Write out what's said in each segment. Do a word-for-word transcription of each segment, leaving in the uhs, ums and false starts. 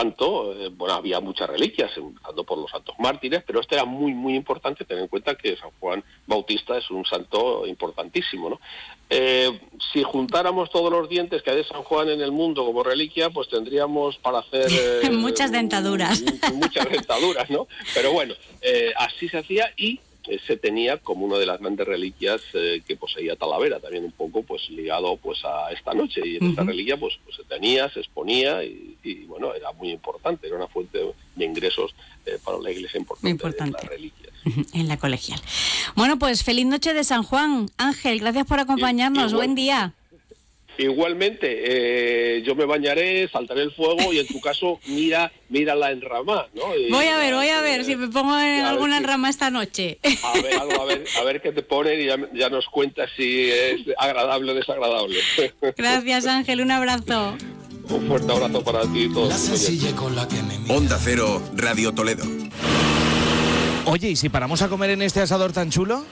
santo, eh, bueno, había muchas reliquias, empezando por los santos mártires, pero este era muy, muy importante, tener en cuenta que San Juan Bautista es un santo importantísimo, ¿no? Eh, si juntáramos todos los dientes que hay de San Juan en el mundo como reliquia, pues tendríamos para hacer... Eh, muchas dentaduras. Muchas dentaduras, ¿no? Pero bueno, eh, así se hacía y se tenía como una de las grandes reliquias eh, que poseía Talavera, también un poco pues ligado pues a esta noche, y en uh-huh. esta reliquia pues, pues se tenía, se exponía y, y bueno, era muy importante, era una fuente de ingresos eh, para la iglesia importante, importante. En las reliquias. Uh-huh. En la colegial. Bueno, pues feliz noche de San Juan. Ángel, gracias por acompañarnos, igual, buen día. Igualmente, eh, yo me bañaré, saltaré el fuego y en tu caso mira mira la enramada, ¿no? Y, voy a ver, voy a ver eh, si me pongo en alguna si, enramada esta noche. A ver, algo, a ver, a ver qué te ponen y ya, ya nos cuentas si es agradable o desagradable. Gracias, Ángel, un abrazo. Un fuerte abrazo para ti y todos. Onda Cero, Radio Toledo. Oye, ¿y si paramos a comer en este asador tan chulo?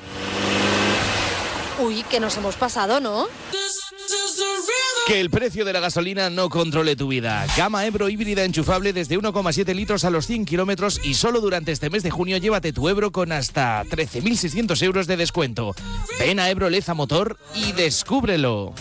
Uy, que nos hemos pasado, ¿no? Que el precio de la gasolina no controle tu vida. Gama Ebro híbrida enchufable desde uno coma siete litros a los cien kilómetros y solo durante este mes de junio llévate tu Ebro con hasta trece mil seiscientos euros de descuento. Ven a Ebro Leza Motor y descúbrelo.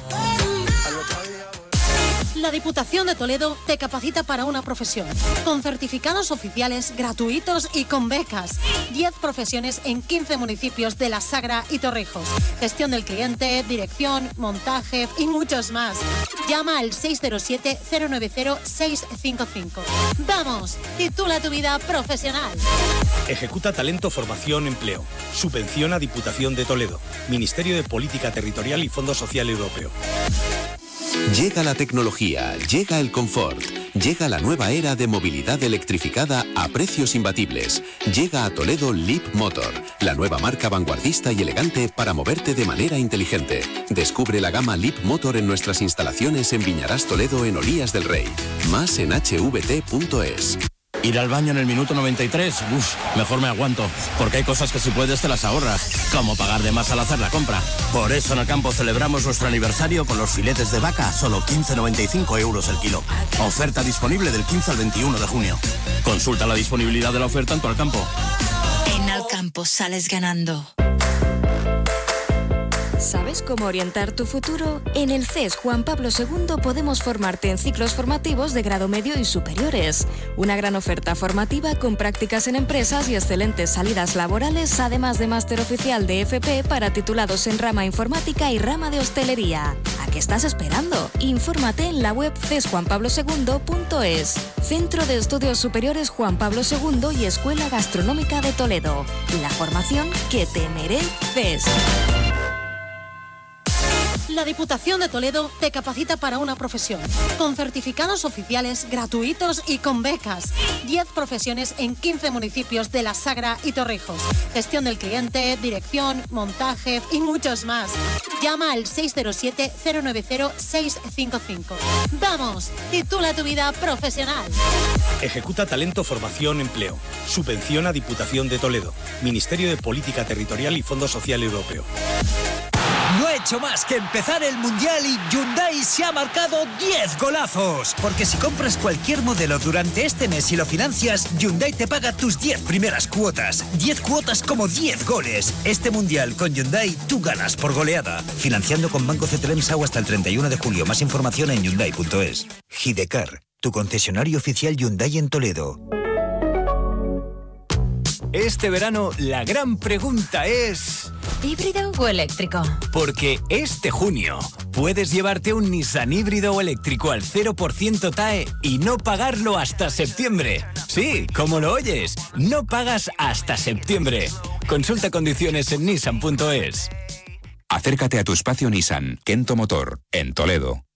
La Diputación de Toledo te capacita para una profesión, con certificados oficiales gratuitos y con becas. diez profesiones en quince municipios de La Sagra y Torrijos. Gestión del cliente, dirección, montaje y muchos más. Llama al seis cero siete, cero nueve cero, seis cinco cinco. ¡Vamos! Titula tu vida profesional. Ejecuta Talento, Formación, Empleo. Subvenciona Diputación de Toledo. Ministerio de Política Territorial y Fondo Social Europeo. Llega la tecnología, llega el confort, llega la nueva era de movilidad electrificada a precios imbatibles. Llega a Toledo Leap Motor, la nueva marca vanguardista y elegante para moverte de manera inteligente. Descubre la gama Leap Motor en nuestras instalaciones en Viñarás Toledo en Olías del Rey. Más en h v t punto es. Ir al baño en el minuto noventa y tres, uff, mejor me aguanto, porque hay cosas que si puedes te las ahorras, como pagar de más al hacer la compra. Por eso en el campo celebramos nuestro aniversario con los filetes de vaca a solo quince noventa y cinco euros el kilo. Oferta disponible del quince al veintiuno de junio. Consulta la disponibilidad de la oferta en tu Alcampo. En Alcampo sales ganando. ¿Sabes cómo orientar tu futuro? En el C E S Juan Pablo segundo podemos formarte en ciclos formativos de grado medio y superiores. Una gran oferta formativa con prácticas en empresas y excelentes salidas laborales, además de máster oficial de F P para titulados en rama informática y rama de hostelería. ¿A qué estás esperando? Infórmate en la web c e s juan pablo segundo punto es. Centro de Estudios Superiores Juan Pablo segundo y Escuela Gastronómica de Toledo. La formación que te mereces. La Diputación de Toledo te capacita para una profesión, con certificados oficiales gratuitos y con becas. diez profesiones en quince municipios de La Sagra y Torrijos. Gestión del cliente, dirección, montaje y muchos más. Llama al seis cero siete, cero nueve cero, seis cinco cinco. ¡Vamos! Titula tu vida profesional. Ejecuta Talento, Formación, Empleo. Subvenciona Diputación de Toledo. Ministerio de Política Territorial y Fondo Social Europeo. No ha hecho más que empezar el Mundial y Hyundai se ha marcado diez golazos. Porque si compras cualquier modelo durante este mes y lo financias, Hyundai te paga tus diez primeras cuotas. diez cuotas como diez goles. Este Mundial con Hyundai tú ganas por goleada. Financiando con Banco Cetremsau hasta el treinta y uno de julio. Más información en hyundai punto es. Gidecar, tu concesionario oficial Hyundai en Toledo. Este verano la gran pregunta es... ¿híbrido o eléctrico? Porque este junio puedes llevarte un Nissan híbrido o eléctrico al cero por ciento T A E y no pagarlo hasta septiembre. Sí, como lo oyes, no pagas hasta septiembre. Consulta condiciones en nissan punto es. Acércate a tu espacio Nissan, Kento Motor, en Toledo.